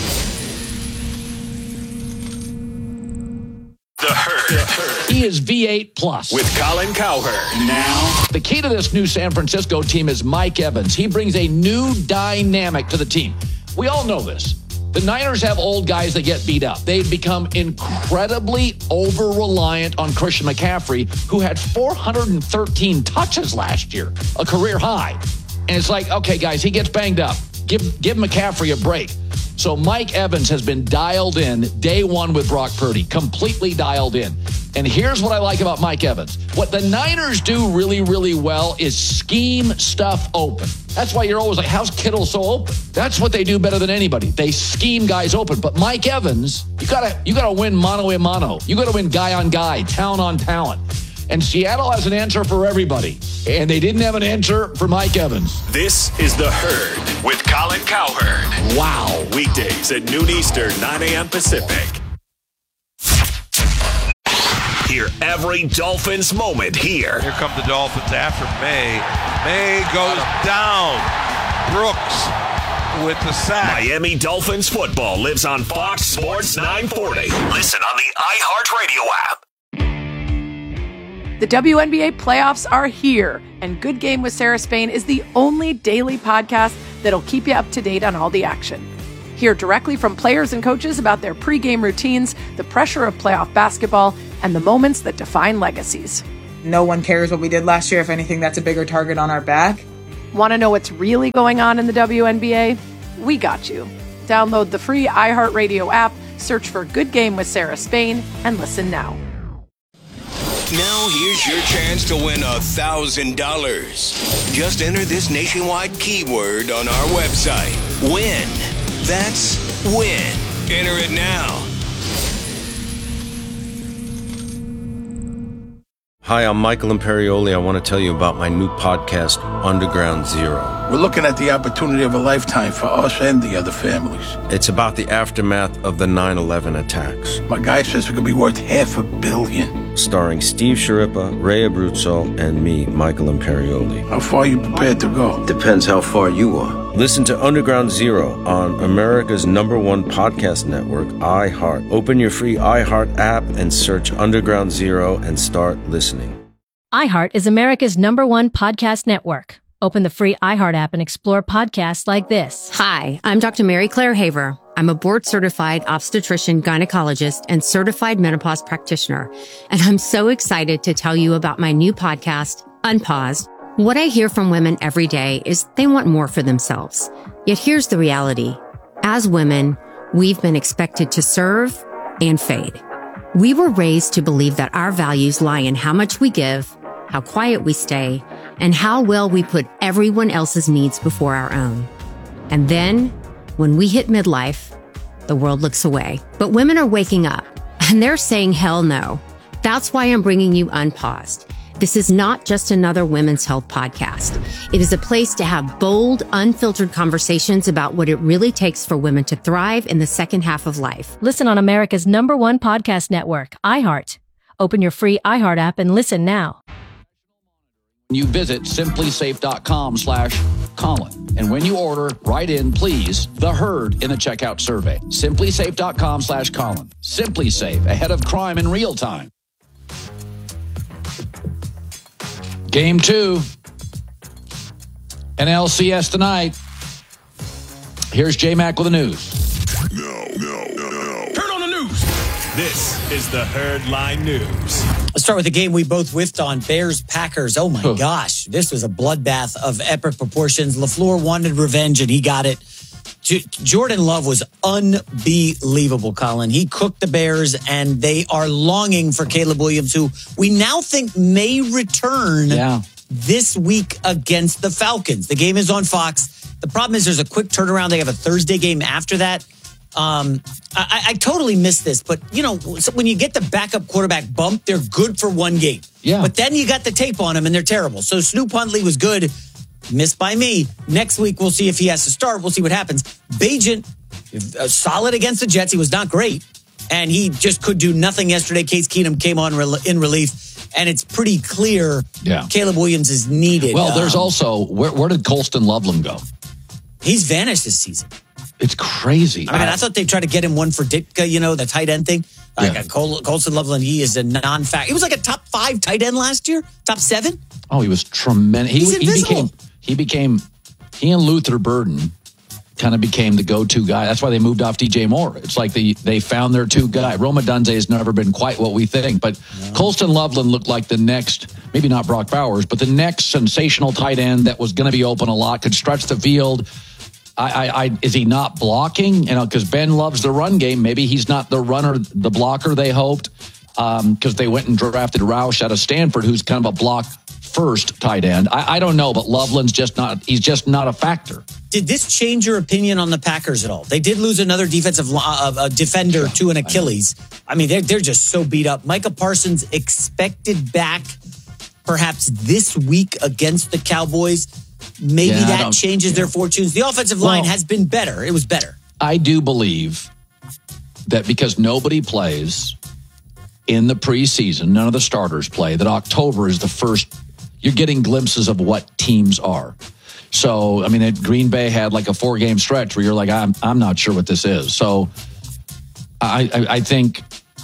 The Herd. He is V eight plus. With Colin Cowherd. Now. The key to this new San Francisco team is Mike Evans. He brings a new dynamic to the team. We all know this. The Niners have old guys that get beat up. They've become incredibly over-reliant on Christian McCaffrey, who had four hundred thirteen touches last year, a career high. And it's like, okay, guys, he gets banged up. Give, give McCaffrey a break. So Mike Evans has been dialed in day one with Brock Purdy, completely dialed in. And here's what I like about Mike Evans. What the Niners do really, really well is scheme stuff open. That's why you're always like, how's Kittle so open? That's what they do better than anybody. They scheme guys open. But Mike Evans, you gotta you gotta win mano a mano. You gotta win guy on guy, talent on talent. And Seattle has an answer for everybody. And they didn't have an answer for Mike Evans. This is The Herd with Colin Cowherd. Wow. Weekdays at noon Eastern, nine a.m. Pacific. Hear every Dolphins moment here. Here come the Dolphins after May. May goes down. Brooks with the sack. Miami Dolphins football lives on Fox Sports nine forty. Listen on the iHeartRadio app. The W N B A playoffs are here, and Good Game with Sarah Spain is the only daily podcast that'll keep you up to date on all the action. Hear directly from players and coaches about their pregame routines, the pressure of playoff basketball, and the moments that define legacies. No one cares what we did last year. If anything, that's a bigger target on our back. Want to know what's really going on in the W N B A? We got you. Download the free iHeartRadio app, search for Good Game with Sarah Spain, and listen now. Now here's your chance to win one thousand dollars. Just enter this nationwide keyword on our website. Win. That's win. Enter it now. Hi, I'm Michael Imperioli. I want to tell you about my new podcast, Underground Zero. We're looking at the opportunity of a lifetime for us and the other families. It's about the aftermath of the nine eleven attacks. My guy says it could be worth half a billion. Starring Steve Sciarippa, Ray Abruzzo, and me, Michael Imperioli. How far are you prepared to go? Depends how far you are. Listen to Underground Zero on America's number one podcast network, iHeart. Open your free iHeart app and search Underground Zero and start listening. iHeart is America's number one podcast network. Open the free iHeart app and explore podcasts like this. Hi, I'm Doctor Mary Claire Haver. I'm a board-certified obstetrician, gynecologist, and certified menopause practitioner. And I'm so excited to tell you about my new podcast, Unpaused. What I hear from women every day is they want more for themselves. Yet here's the reality. As women, we've been expected to serve and fade. We were raised to believe that our values lie in how much we give, how quiet we stay, and how well we put everyone else's needs before our own. And then, when we hit midlife, the world looks away. But women are waking up, and they're saying hell no. That's why I'm bringing you Unpaused. This is not just another women's health podcast. It is a place to have bold, unfiltered conversations about what it really takes for women to thrive in the second half of life. Listen on America's number one podcast network, iHeart. Open your free iHeart app and listen now. You visit simplysafe.com slash Colin. And when you order, write in, please, the herd in the checkout survey. simplysafe.com slash Colin. Simply Safe, ahead of crime in real time. Game two. N L C S tonight. Here's J-Mac with the news. No, no, no, no. Turn on the news. This is the Herd Line News. Let's start with the game we both whiffed on, Bears-Packers. Oh, my oh. gosh. This was a bloodbath of epic proportions. LaFleur wanted revenge, and he got it. J- Jordan Love was unbelievable, Colin. He cooked the Bears, and they are longing for Caleb Williams, who we now think may return yeah. this week against the Falcons. The game is on Fox. The problem is there's a quick turnaround. They have a Thursday game after that. Um, I, I totally missed this, but, you know, so when you get the backup quarterback bump, they're good for one game. Yeah. But then you got the tape on them, and they're terrible. So Snoop Huntley was good. Missed by me. Next week, we'll see if he has to start. We'll see what happens. Bagent, uh, solid against the Jets. He was not great. And he just could do nothing yesterday. Case Keenum came on re- in relief. And it's pretty clear yeah. Caleb Williams is needed. Well, there's um, also, where, where did Colston Loveland go? He's vanished this season. It's crazy. I mean, I, I thought they tried to get him one for Ditka, you know, the tight end thing. Like yeah. Col- Colston Loveland, he is a non-fact. He was like a top five tight end last year. Top seven. Oh, he was tremendous. He, He's he became, he became, he and Luther Burden kind of became the go-to guy. That's why they moved off D J Moore. It's like they, they found their two guy. Roma Dunze has never been quite what we think, but no. Colston Loveland looked like the next, maybe not Brock Bowers, but the next sensational tight end that was going to be open a lot, could stretch the field. I, I, I, is he not blocking? You know, because Ben loves the run game. Maybe he's not the runner, the blocker they hoped, because um, they went and drafted Roush out of Stanford, who's kind of a block first tight end. I, I don't know, but Loveland's just not, he's just not a factor. Did this change your opinion on the Packers at all? They did lose another defensive uh, uh, defender yeah, to an Achilles. I, I mean, they're, they're just so beat up. Micah Parsons expected back perhaps this week against the Cowboys. Maybe yeah, that changes yeah. their fortunes. The offensive line well, has been better. It was better. I do believe that because nobody plays in the preseason, none of the starters play, that October is the first, you're getting glimpses of what teams are. So, I mean, Green Bay had like a four-game stretch where you're like, I'm I'm not sure what this is. So, I, I, I think,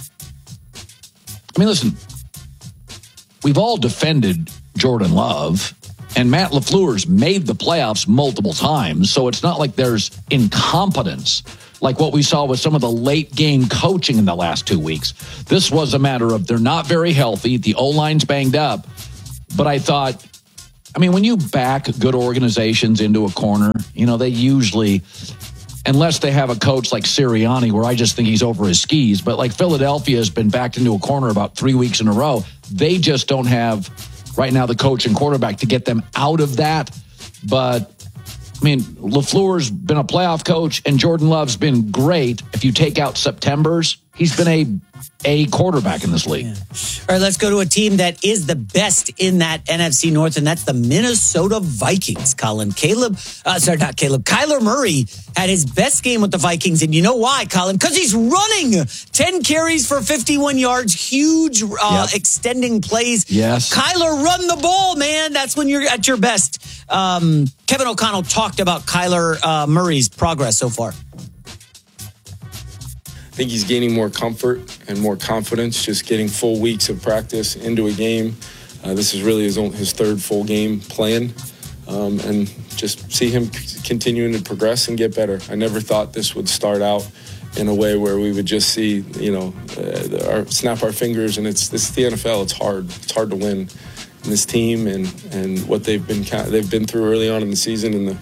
I mean, listen, we've all defended Jordan Love, and Matt LaFleur's made the playoffs multiple times, so it's not like there's incompetence like what we saw with some of the late-game coaching in the last two weeks. This was a matter of they're not very healthy, the O-line's banged up, but I thought, I mean, when you back good organizations into a corner, you know, they usually, unless they have a coach like Sirianni, where I just think he's over his skis, but like Philadelphia has been backed into a corner about three weeks in a row. They just don't have, right now, the coach and quarterback to get them out of that. But, I mean, LaFleur's been a playoff coach, and Jordan Love's been great. If you take out September's, he's been a a quarterback in this league. Yeah. All right, let's go to a team that is the best in that N F C North, and that's the Minnesota Vikings, Colin. Caleb, uh, sorry, not Caleb. Kyler Murray had his best game with the Vikings, and you know why, Colin? Because he's running. ten carries for fifty-one yards, huge uh, yep. extending plays. Yes. Kyler, run the ball, man. That's when you're at your best. Um, Kevin O'Connell talked about Kyler uh, Murray's progress so far. I think he's gaining more comfort and more confidence, just getting full weeks of practice into a game. Uh, this is really his own, his third full game playing, um, and just see him c- continuing to progress and get better. I never thought this would start out in a way where we would just see, you know, uh, our, snap our fingers, and it's this is the N F L. It's hard. It's hard to win in this team, and, and what they've been they've been through early on in the season, and the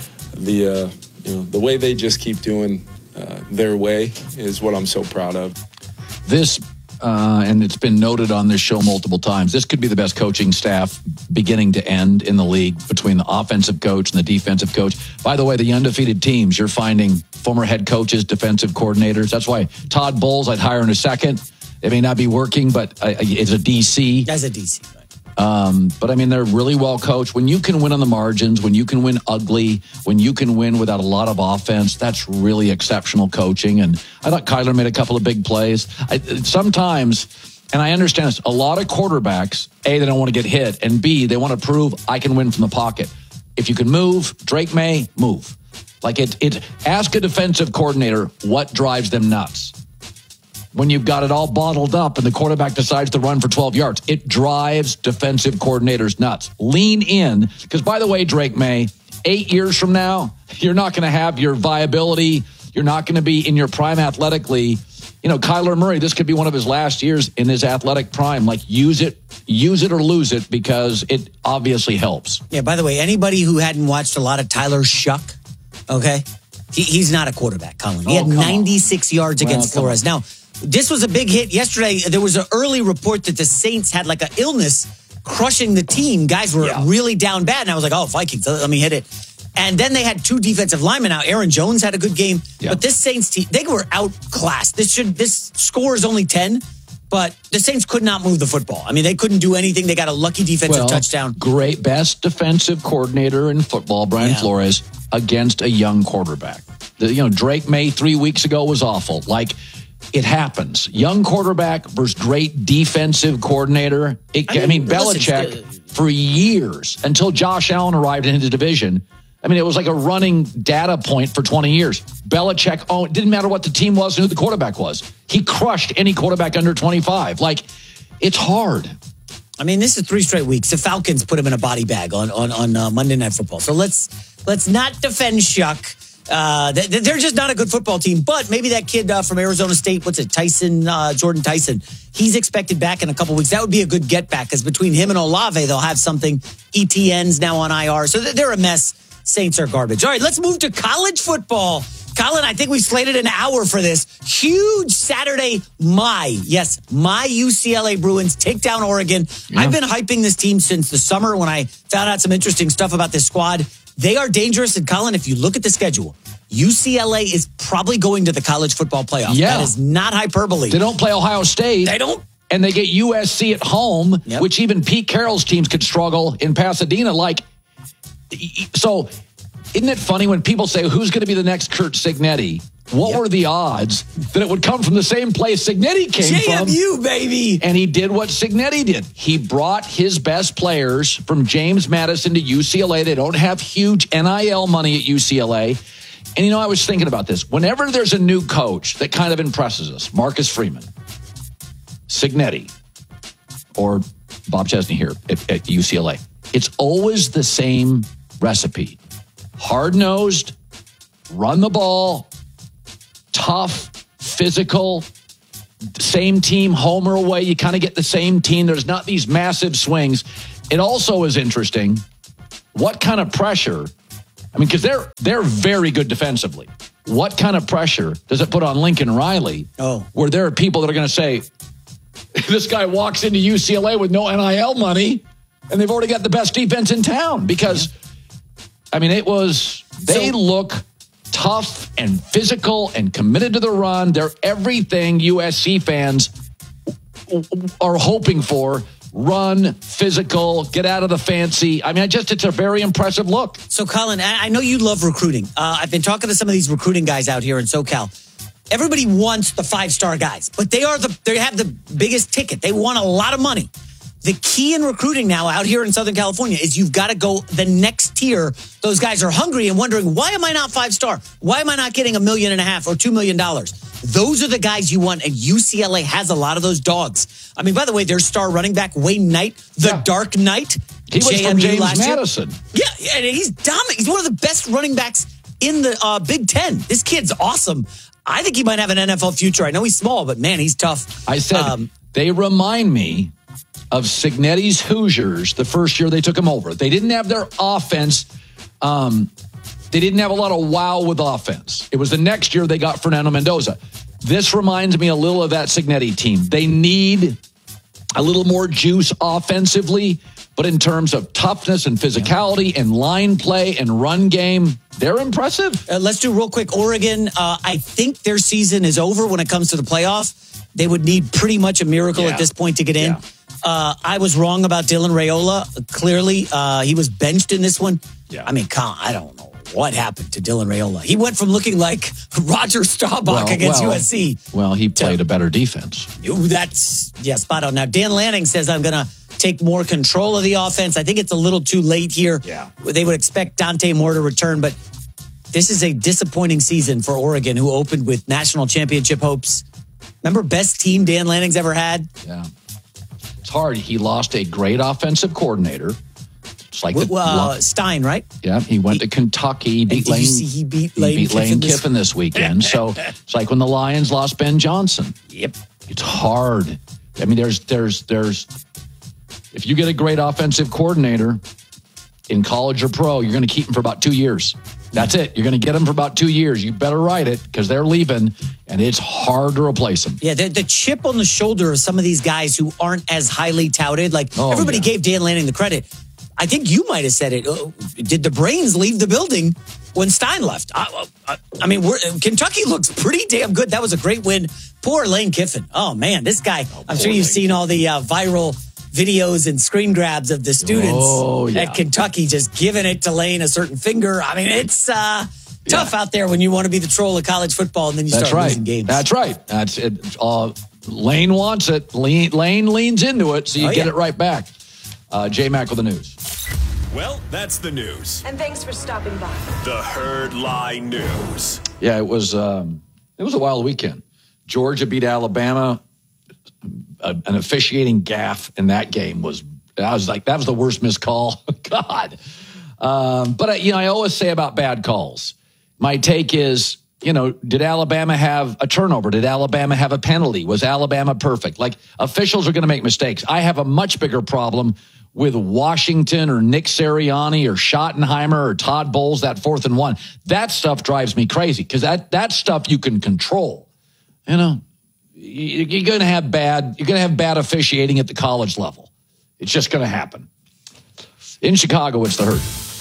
the uh, you know the way they just keep doing. Uh, their way is what I'm so proud of. This, uh, and it's been noted on this show multiple times, this could be the best coaching staff beginning to end in the league between the offensive coach and the defensive coach. By the way, the undefeated teams, you're finding former head coaches, defensive coordinators. That's why Todd Bowles I'd hire in a second. It may not be working, but uh, it's a D C. As a D C, right. Um, but, I mean, they're really well coached. When you can win on the margins, when you can win ugly, when you can win without a lot of offense, that's really exceptional coaching. And I thought Kyler made a couple of big plays. I, sometimes, and I understand this, a lot of quarterbacks, A, they don't want to get hit, and B, they want to prove I can win from the pocket. If you can move, Drake May, move. Like, it, it ask a defensive coordinator what drives them nuts. When you've got it all bottled up and the quarterback decides to run for twelve yards, it drives defensive coordinators nuts. Lean in, because by the way, Drake May, eight years from now, you're not going to have your viability. You're not going to be in your prime athletically. You know, Kyler Murray, this could be one of his last years in his athletic prime. Like, use it, use it or lose it, because it obviously helps. Yeah, by the way, anybody who hadn't watched a lot of Tyler Shuck, okay, he, he's not a quarterback, Colin. He oh, had ninety-six on. yards against well, Flores. Now, this was a big hit yesterday. There was an early report that the Saints had like an illness crushing the team. Guys were yeah. really down bad. And I was like, oh, Vikings, let me hit it. And then they had two defensive linemen out. Aaron Jones had a good game. Yeah. But this Saints team, they were outclassed. This should this score is only ten, but the Saints could not move the football. I mean, they couldn't do anything. They got a lucky defensive well, touchdown. Great, best defensive coordinator in football, Brian yeah. Flores, against a young quarterback. The, you know, Drake May three weeks ago was awful. Like, it happens. Young quarterback versus great defensive coordinator. It, I, mean, I mean, Belichick, listen, for years, until Josh Allen arrived in his division, I mean, it was like a running data point for twenty years. Belichick, oh, it didn't matter what the team was and who the quarterback was. He crushed any quarterback under twenty-five. Like, it's hard. I mean, this is three straight weeks. The Falcons put him in a body bag on on, on uh, Monday Night Football. So let's let's not defend Shuck. Uh, they're just not a good football team, but maybe that kid uh, from Arizona State, what's it, Tyson, uh, Jordan Tyson, he's expected back in a couple weeks. That would be a good get back, because between him and Olave, they'll have something. E T N's now on I R, so they're a mess. Saints are garbage. All right, let's move to college football. Colin, I think we slated an hour for this. Huge Saturday, my, yes, my U C L A Bruins take down Oregon. Yeah. I've been hyping this team since the summer when I found out some interesting stuff about this squad. They are dangerous. And Colin, if you look at the schedule, U C L A is probably going to the college football playoff. Yeah. That is not hyperbole. They don't play Ohio State. They don't. And they get U S C at home, yep. which even Pete Carroll's teams could struggle in Pasadena. Like, so isn't it funny when people say, who's going to be the next Curt Cignetti? What yep. were the odds that it would come from the same place Cignetti came J M U, from? J M U, baby. And he did what Cignetti did. He brought his best players from James Madison to U C L A. They don't have huge N I L money at U C L A. And, you know, I was thinking about this. Whenever there's a new coach that kind of impresses us, Marcus Freeman, Cignetti, or Bob Chesney here at, at U C L A, it's always the same recipe. Hard-nosed, run the ball, tough, physical, same team, home or away. You kind of get the same team. There's not these massive swings. It also is interesting what kind of pressure, I mean, because they're they're very good defensively. What kind of pressure does it put on Lincoln Riley oh. where there are people that are going to say, this guy walks into U C L A with no N I L money, and they've already got the best defense in town? Because, I mean, it was, they so, look tough and physical and committed to the run. They're everything U S C fans are hoping for. Run, physical, get out of the fancy. I mean, just it's a very impressive look. So, Colin, I know you love recruiting. Uh, I've been talking to some of these recruiting guys out here in SoCal. Everybody wants the five-star guys, but they are the they have the biggest ticket. They want a lot of money. The key in recruiting now out here in Southern California is you've got to go the next tier. Those guys are hungry and wondering, why am I not five-star? Why am I not getting a million and a half or two million dollars? Those are the guys you want, and U C L A has a lot of those dogs. I mean, by the way, their star running back, Wayne Knight, the yeah. Dark Knight. He was from James Madison. Year. Yeah, and he's dominant. He's one of the best running backs in the uh, Big Ten. This kid's awesome. I think he might have an N F L future. I know he's small, but man, he's tough. I said, um, they remind me of Cignetti's Hoosiers the first year they took him over. They didn't have their offense. Um, they didn't have a lot of wow with offense. It was the next year they got Fernando Mendoza. This reminds me a little of that Cignetti team. They need a little more juice offensively, but in terms of toughness and physicality yeah. and line play and run game, they're impressive. Uh, let's do real quick. Oregon, uh, I think their season is over when it comes to the playoff. They would need pretty much a miracle yeah. at this point to get in. Yeah. Uh, I was wrong about Dylan Raiola. Clearly, uh, he was benched in this one. Yeah. I mean, I don't know what happened to Dylan Raiola. He went from looking like Roger Staubach well, against well, U S C. Well, he played to, a better defense. That's, yeah, spot on. Now, Dan Lanning says, I'm going to take more control of the offense. I think it's a little too late here. Yeah. They would expect Dante Moore to return, but this is a disappointing season for Oregon, who opened with national championship hopes. Remember, best team Dan Lanning's ever had? Yeah. It's hard. He lost a great offensive coordinator. It's like the, uh, Stein, right? Yeah, he went he, to Kentucky. He beat Lane. He beat Lane, he beat Kiffin, Lane this Kiffin this weekend. So it's like when the Lions lost Ben Johnson. Yep, it's hard. I mean, there's, there's, there's. If you get a great offensive coordinator in college or pro, you're going to keep him for about two years. That's it. You're going to get them for about two years. You better write it because they're leaving, and it's hard to replace them. Yeah, the, the chip on the shoulder of some of these guys who aren't as highly touted. Like, oh, everybody yeah. gave Dan Lanning the credit. I think you might have said it. Oh, did the brains leave the building when Stein left? I, I, I mean, we're, Kentucky looks pretty damn good. That was a great win. Poor Lane Kiffin. Oh, man, this guy. Oh, I'm sure you've Lane. seen all the uh, viral videos and screen grabs of the students oh, yeah. at Kentucky just giving it to Lane a certain finger. I mean, it's uh, tough yeah. out there when you want to be the troll of college football and then you That's start right. losing games. That's right. That's it. Uh, Lane wants it. Lane, Lane leans into it, so you oh, get yeah. it right back. Uh, J-Mac with the news. Well, that's the news. And thanks for stopping by. The Herd Lie News. Yeah, it was. Um, it was a wild weekend. Georgia beat Alabama. A, an officiating gaffe in that game was, I was like, that was the worst missed call. God. Um, but, I, you know, I always say about bad calls, my take is, you know, did Alabama have a turnover? Did Alabama have a penalty? Was Alabama perfect? Like, officials are going to make mistakes. I have a much bigger problem with Washington or Nick Sirianni or Schottenheimer or Todd Bowles, that fourth and one. That stuff drives me crazy because that, that stuff you can control. You know, you're going to have bad, you're going to have bad officiating at the college level. It's just going to happen. In Chicago, it's the Herd.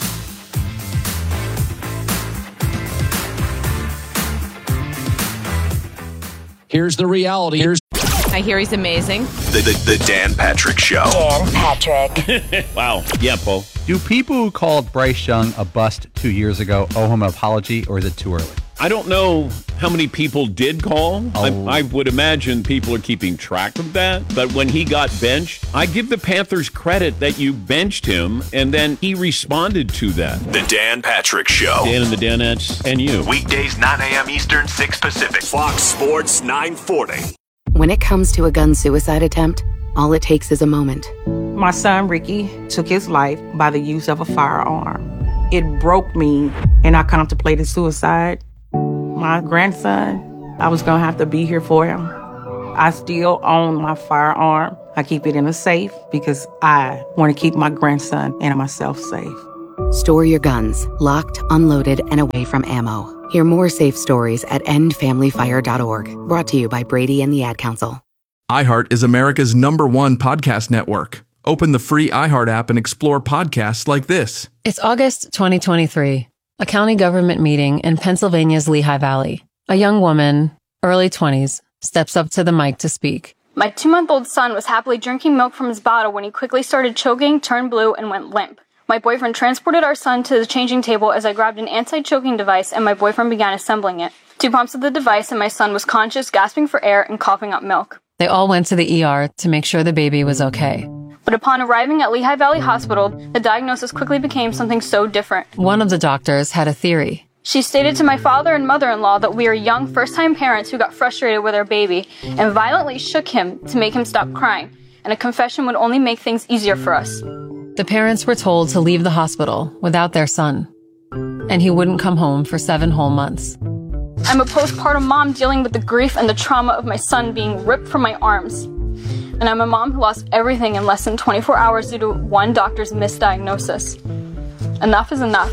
Here's the reality. Here's I hear he's amazing. The, the, the Dan Patrick Show. Dan Patrick. Wow. Yeah, Paul. Do people who called Bryce Young a bust two years ago owe him an apology, or is it too early? I don't know how many people did call. Oh. I, I would imagine people are keeping track of that. But when he got benched, I give the Panthers credit that you benched him, and then he responded to that. The Dan Patrick Show. Dan and the Danettes and you. Weekdays, nine a.m. Eastern, six Pacific. Fox Sports nine forty. When it comes to a gun suicide attempt, all it takes is a moment. My son, Ricky, took his life by the use of a firearm. It broke me, and I contemplated suicide. My grandson, I was going to have to be here for him. I still own my firearm. I keep it in a safe because I want to keep my grandson and myself safe. Store your guns, locked, unloaded, and away from ammo. Hear more safe stories at end family fire dot org. Brought to you by Brady and the Ad Council. iHeart is America's number one podcast network. Open the free iHeart app and explore podcasts like this. It's August twenty twenty-three. A county government meeting in Pennsylvania's Lehigh Valley. A young woman, early twenties, steps up to the mic to speak. My two-month-old son was happily drinking milk from his bottle when he quickly started choking, turned blue, and went limp. My boyfriend transported our son to the changing table as I grabbed an anti-choking device and my boyfriend began assembling it. Two pumps of the device and my son was conscious, gasping for air, and coughing up milk. They all went to the E R to make sure the baby was okay. But upon arriving at Lehigh Valley Hospital, the diagnosis quickly became something so different. One of the doctors had a theory. She stated to my father and mother-in-law that we are young first-time parents who got frustrated with our baby and violently shook him to make him stop crying, and a confession would only make things easier for us. The parents were told to leave the hospital without their son, and he wouldn't come home for seven whole months. I'm a postpartum mom dealing with the grief and the trauma of my son being ripped from my arms. And I'm a mom who lost everything in less than twenty-four hours due to one doctor's misdiagnosis. Enough is enough.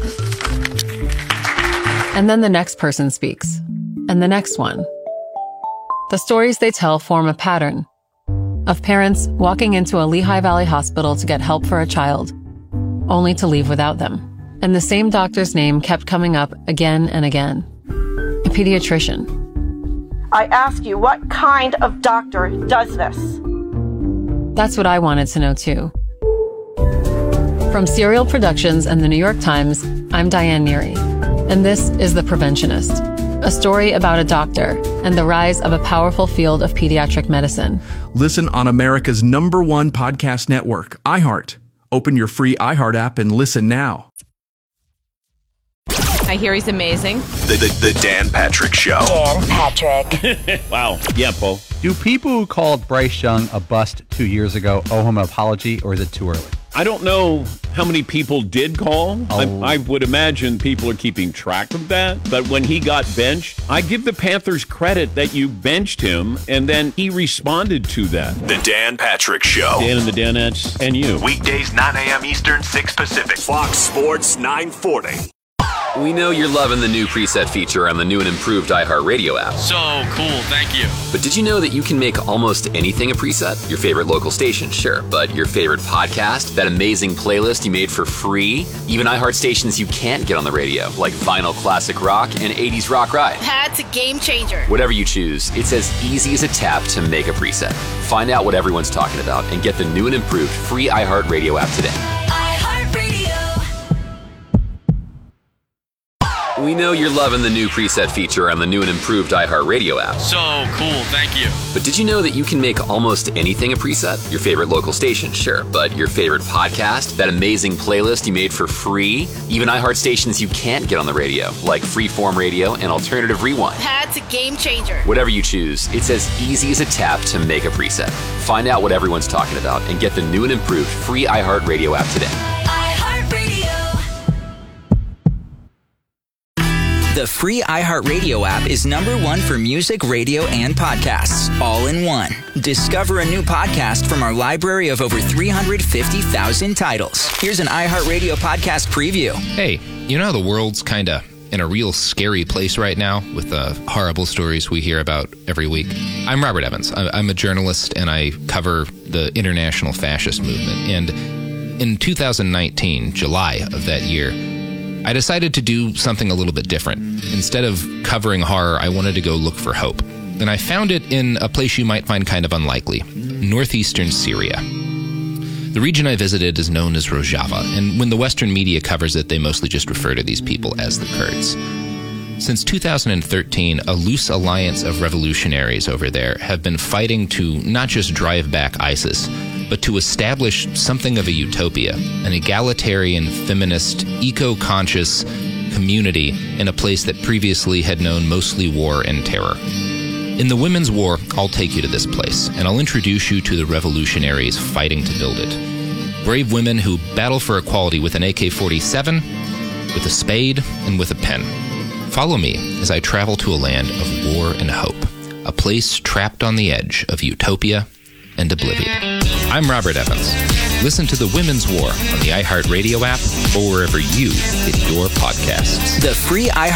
And then the next person speaks, and the next one. The stories they tell form a pattern of parents walking into a Lehigh Valley hospital to get help for a child, only to leave without them. And the same doctor's name kept coming up again and again. A pediatrician. I ask you, what kind of doctor does this? That's what I wanted to know too. From Serial Productions and the New York Times, I'm Diane Neary, and this is The Preventionist, a story about a doctor and the rise of a powerful field of pediatric medicine. Listen on America's number one podcast network, iHeart. Open your free iHeart app and listen now. I hear he's amazing. The, the, the Dan Patrick Show. Dan Patrick. Wow. Yeah, Paul. Do people who called Bryce Young a bust two years ago owe him an apology, or is it too early? I don't know how many people did call. Oh. I, I would imagine people are keeping track of that. But when he got benched, I give the Panthers credit that you benched him, and then he responded to that. The Dan Patrick Show. Dan and the Danettes and you. Weekdays, nine a.m. Eastern, six Pacific. Fox Sports nine forty. We know you're loving the new preset feature on the new and improved iHeartRadio app. So cool, thank you. But did you know that you can make almost anything a preset? Your favorite local station, sure, but your favorite podcast, that amazing playlist you made for free, even iHeart stations you can't get on the radio, like Vinyl Classic Rock and eighties Rock Ride. That's a game changer. Whatever you choose, it's as easy as a tap to make a preset. Find out what everyone's talking about and get the new and improved free iHeartRadio app today. We know you're loving the new preset feature on the new and improved iHeartRadio app. So cool, thank you. But did you know that you can make almost anything a preset? Your favorite local station, sure, but your favorite podcast, that amazing playlist you made for free, even iHeart stations you can't get on the radio, like Freeform Radio and Alternative Rewind. That's a game changer. Whatever you choose, it's as easy as a tap to make a preset. Find out what everyone's talking about and get the new and improved free iHeartRadio app today. The free iHeartRadio app is number one for music, radio, and podcasts, all in one. Discover a new podcast from our library of over three hundred fifty thousand titles. Here's an iHeartRadio podcast preview. Hey, you know how the world's kind of in a real scary place right now with the horrible stories we hear about every week? I'm Robert Evans. I'm a journalist, and I cover the international fascist movement. And in two thousand nineteen, July of that year, I decided to do something a little bit different. Instead of covering horror, I wanted to go look for hope. And I found it in a place you might find kind of unlikely, northeastern Syria. The region I visited is known as Rojava, and when the Western media covers it, they mostly just refer to these people as the Kurds. Since two thousand thirteen, a loose alliance of revolutionaries over there have been fighting to not just drive back ISIS, but to establish something of a utopia, an egalitarian, feminist, eco-conscious community in a place that previously had known mostly war and terror. In the Women's War, I'll take you to this place, and I'll introduce you to the revolutionaries fighting to build it. Brave women who battle for equality with an A K forty-seven, with a spade, and with a pen. Follow me as I travel to a land of war and hope, a place trapped on the edge of utopia and oblivion. I'm Robert Evans. Listen to The Women's War on the iHeartRadio app or wherever you get your podcasts. The free iHeart